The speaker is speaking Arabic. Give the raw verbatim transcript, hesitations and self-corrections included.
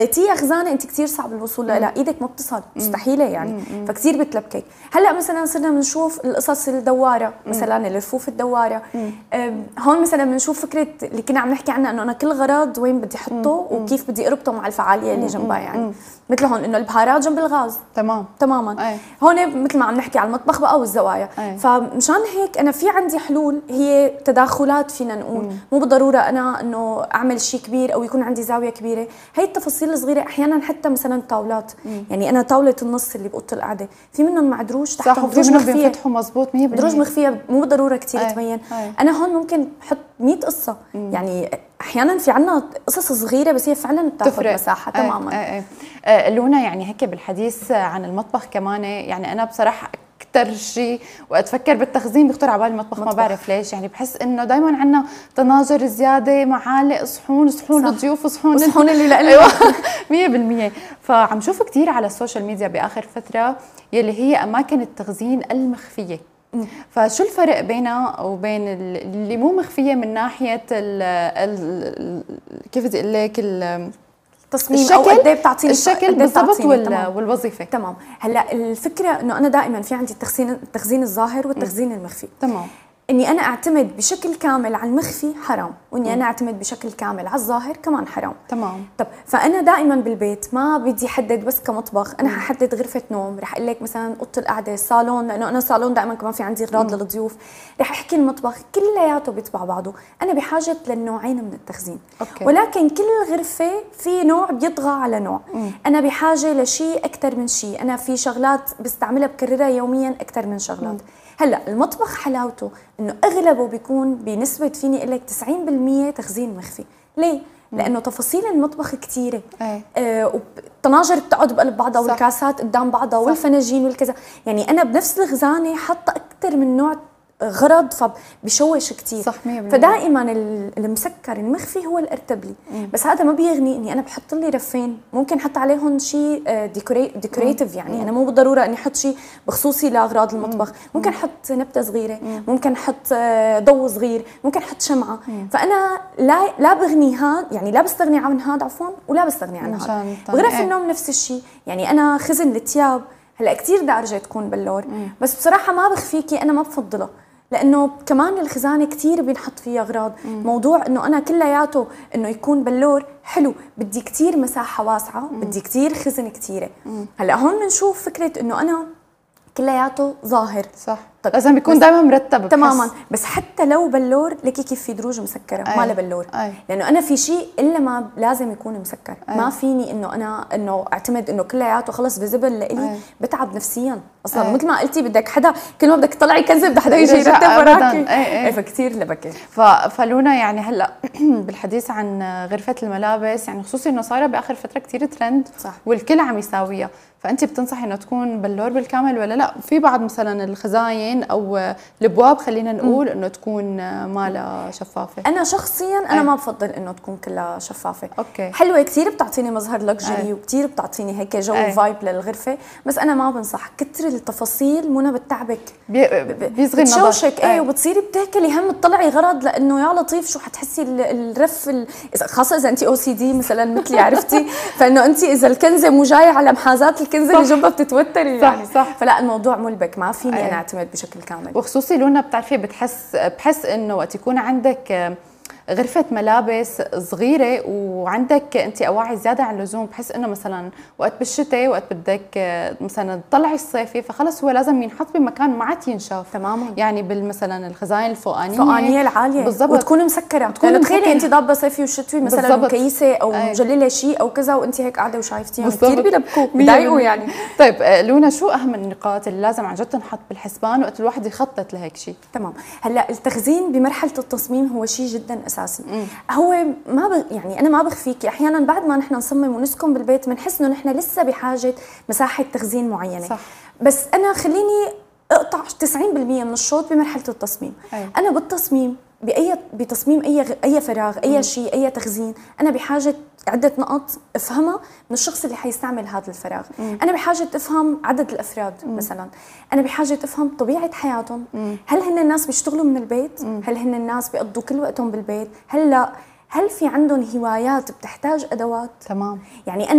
تي خزانه انت كثير صعب الوصول لها، ايدك ما بتصل، مستحيله يعني، فكثير بتلبكك. هلا مثلا صرنا بنشوف القصص الدواره مثلا، الرفوف الدواره، هون مثلا بنشوف فكره اللي كنا عم نحكي عنها انه انا كل غرض وين بدي احطه وكيف بدي اربطه مع الفعاليه اللي جنبها يعني. مثل هون انه البهارات جنب الغاز. تمام تماما. أي. هون مثل ما عم نحكي على المطبخ بقى والزوايا. أي. فمشان هيك انا في عندي حلول هي تداخلات فينا نقول، مم. مو بالضروره انا انه اعمل شيء كبير او يكون عندي زاويه كبيره، هي التفاصيل الصغيره احيانا حتى مثلا طاولات، مم. يعني انا طاوله النص اللي بأوضة القعده في منهم معدروج تحت، صح، وفي منهم بينفتحوا مزبوط مية بالمية، دروج مخفيه مو بالضروره كثير تبين. أي. انا هون ممكن احط مية قصه، مم. يعني احيانا في عندنا قصص صغيره بس هي فعلا بتاخذ مساحه. أي. تماما. أي. أي. آه لونا، يعني هيك بالحديث عن المطبخ كمان، يعني انا بصراحه اكثر شيء وقت افكر بالتخزين بيخطر على بالي المطبخ، ما بعرف ليش، يعني بحس انه دائما عندنا طناجر زياده، معالق، صحون، صحون للضيوف وصحون صحون اللي لنا. ايوه مية بالمية. فعم شوف كثير على السوشيال ميديا باخر فتره يلي هي اماكن التخزين المخفيه. م. فشو الفرق بينها وبين اللي مو مخفيه من ناحيه ال ال كيف بدي اقول لك التصميم او قد ايه بتعطيني الشكل بالضبط والوظيفه؟ تمام. هلا الفكره انه انا دائما في عندي التخزين التخزين الظاهر والتخزين المخفي. تمام. اني انا اعتمد بشكل كامل على المخفي حرام، واني م. انا اعتمد بشكل كامل على الظاهر كمان حرام. تمام. طب فانا دائما بالبيت ما بدي احدد بس كمطبخ، انا ححدد غرفه نوم، رح اقول لك مثلا اوضه القعده، الصالون، لانه انا صالون دائما كمان في عندي اغراض للضيوف، رح احكي المطبخ، كلياته بيتبع بعضه. انا بحاجه للنوعين من التخزين. أوكي. ولكن كل غرفه في نوع بيطغى على نوع. م. انا بحاجه لشيء اكثر من شيء، انا في شغلات بستعملها بكررها يوميا اكثر من شغلات. م. هلا المطبخ حلاوته انه اغلبه بيكون بنسبه فيني اقول لك تسعين بالمية تخزين مخفي. ليه؟ لانه تفاصيل المطبخ كثيره، آه والطناجر بتقعد بقلب بعضها، والكاسات قدام بعضها، والفناجين والكذا، يعني انا بنفس الخزانه حاطه اكثر من نوع غرض، فبشوش كثير. صح مية بالمية. فدائما المسكر المخفي هو الارتب لي. مم. بس هذا ما بيغني اني انا بحط لي رفين، ممكن احط عليهم شيء ديكوريتيف، يعني مم. انا مو بالضروره اني احط شيء بخصوصي لاغراض المطبخ. مم. ممكن احط نبته صغيره، مم. ممكن احط ضوء صغير، ممكن احط شمعه. مم. فانا لا لا بغني هذا، يعني لا بستغني عن هذا عفوا، ولا بستغني عن هذا. بغرف ايه. النوم نفس الشيء، يعني انا خزن الثياب هلا كثير دارجه تكون بلور، مم. بس بصراحه ما بخفيكي انا ما بفضلها، لانه كمان الخزانه كثير بينحط فيها اغراض. مم. موضوع انه انا كلياته انه يكون بلور حلو، بدي كثير مساحه واسعه، مم. بدي كثير خزن كثيره. هلا هون بنشوف فكره انه انا كلياته ظاهر. صح. طب لازم يكون دائما مرتب. تماما. بس حتى لو بلور لكي كيف في دروج مسكره، أي. ما له بلور. أي. لانه انا في شيء الا ما لازم يكون مسكر. أي. ما فيني انه انا انه اعتمد انه كلياته خلص فيزبل لإلي، بتعب نفسيا اصلا. مثل ما قلتي بدك حدا كل ما بدك تطلعي كنزه بده حدا يجي يرتب وراكي. اي فكثير لبكه. فلونا يعني هلا بالحديث عن غرفه الملابس، يعني خصوصي انه صايره باخر فتره كثير ترند. صح. والكل عم يساويها، فانت بتنصحي انه تكون بلور بالكامل ولا لا؟ في بعض مثلا الخزاين او الابواب خلينا نقول انه تكون مالها شفافه. انا شخصيا انا أي. ما بفضل انه تكون كلها شفافه. أوكي. حلوه كثير، بتعطيني مظهر لكجري وكثير بتعطيني هيك جو فايب للغرفه، بس انا ما بنصح كثر التفاصيل، منى بتعبك، بي بيصغي النظر، بتشوشك. ايه وبتصيري بتاكلي هم تطلعي غرض، لانه يا لطيف شو حتحسي الرف ال... خاصه اذا انت او سي دي مثلا مثلي، عرفتي؟ فانه انت اذا الكنزه مو جايه على محاذاه الكنزه اللي جنبها بتتوتري. صح يعني. صح. فلا الموضوع ملبك، ما فيني أي. انا اعتمد بشكل كامل. وخصوصي لونا بتعرفي بتحس بحس انه وقت يكون عندك غرفة ملابس صغيرة وعندك انت اواعي زيادة عن اللزوم، بحس انه مثلا وقت بالشتاء وقت بدك مثلا تطلعي الصيفي، فخلص هو لازم ينحط بمكان ما عاد ينشاف. تماما. يعني بالمثلا الخزاين الفوقانية الفوقانية العالية بالضبط، وتكون مسكرة. تكون تخيلي انت ضابة صيفي وشتوي مثلا مكيسة او أي. مجللة شيء او كذا، وانت هيك قاعدة وشايفتيها، كثير بيلبكوا بضايقوا يعني. طيب لونا، شو اهم النقاط اللي لازم عن جد تنحط بالحسبان وقت الواحد يخطط لهيك شيء؟ تمام. هلا التخزين بمرحلة التصميم هو شيء جدا اساسي. مم. هو ما ب... يعني انا ما بخفيكي، احيانا بعد ما نحن نصمم ونسكن بالبيت بنحس انه نحن لسه بحاجه مساحه تخزين معينه. صح. بس انا خليني اقطع تسعين بالمية من الشوط بمرحله التصميم. أي. انا بالتصميم باي بتصميم اي اي فراغ، اي شيء، اي تخزين، انا بحاجه عده نقط افهمها من الشخص اللي حيستعمل هذا الفراغ. مم. انا بحاجه افهم عدد الافراد. مم. مثلا انا بحاجه افهم طبيعه حياتهم. مم. هل هن الناس بيشتغلوا من البيت؟ مم. هل هن الناس بيقضوا كل وقتهم بالبيت؟ هل لا؟ هل في عندهم هوايات بتحتاج ادوات؟ تمام. يعني أنا